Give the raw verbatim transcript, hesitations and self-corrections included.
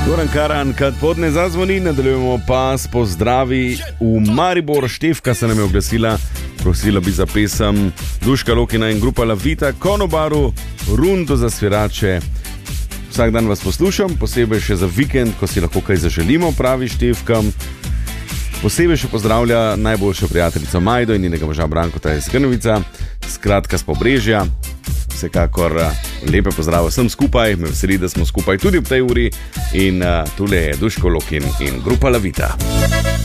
Goran Karan, kad podne zazvoni, nadaljujemo pa s pozdravi v Maribor. Štefka se nam je oglasila, prosila bi za pesem Duška Lokina in grupa Lavita, Konobaru, rundo za svirače. Vsak dan vas poslušam, posebej še za vikend, ko si lahko kaj zaželimo, pravi Štefka. Posebej še pozdravlja najboljšo prijateljico Majdo in njenega moža Brankota iz Krnovica, skratka s Pobrežja. Vsekakor lepe pozdrav vsem skupaj, me veseli, da smo skupaj tudi ob tej uri in uh, tule je Duško Lokin in grupa Lavita.